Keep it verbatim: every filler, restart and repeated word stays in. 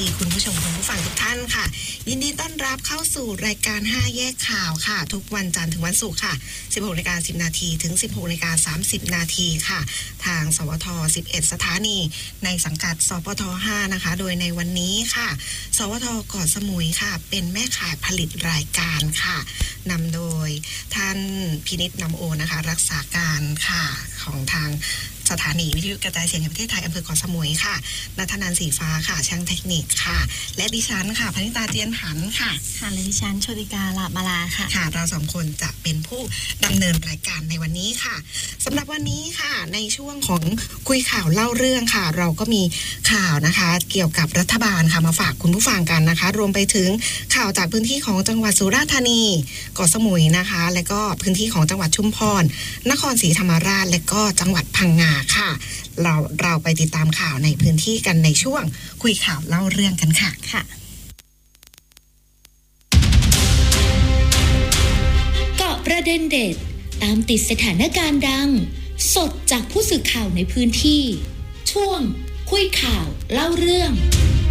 ดีคุณผู้ชมคุณผู้ฟังทุกท่านค่ะยินดีต้อนรับเข้าสู่รายการห้าแยกข่าวค่ะทุกวันจันทร์ถึงวันศุกร์ค่ะ สิบหกนาฬิกาสิบนาทีถึง สิบหกนาฬิกาสามสิบนาทีค่ะทางสวทสิบเอ็ดสถานีในสังกัดสปทห้านะคะโดยในวันนี้ค่ะสวทเกาะสมุยค่ะเป็นแม่ข่ายผลิตรายการค่ะนำโดยท่านพินิจนำโอนะคะรักษาการค่ะของทางสถานีวิทยุกระจายเสียงแห่งประเทศไทยอำเภอเกาะสมุยค่ะณัฐนันท์สีฟ้าค่ะช่างเทคนิคค่ะและดิฉันค่ะพนิตาเจียนหันค่ะค่ะและดิฉันโชติกาลาบาลาค่ะค่ะเราสองคนจะเป็นผู้ดำเนินรายการในวันนี้ค่ะสำหรับวันนี้ค่ะในช่วงของคุยข่าวเล่าเรื่องค่ะเราก็มีข่าวนะคะเกี่ยวกับรัฐบาลค่ะมาฝากคุณผู้ฟังกันนะคะรวมไปถึงข่าวจากพื้นที่ของจังหวัดสุราษฎร์ธานีเกาะสมุยนะคะและก็พื้นที่ของจังหวัดชุมพรนครศรีธรรมราชและก็จังหวัดพังงาค่ะเราเราไปติดตามข่าวในพื้นที่กันในช่วงคุยข่าวเล่าเรื่องกันค่ะค่ะเกาะประเด็นเด็ดตามติดสถานการณ์ดังสดจากผู้สื่อข่าวในพื้นที่ช่วงคุยข่าวเล่าเรื่อง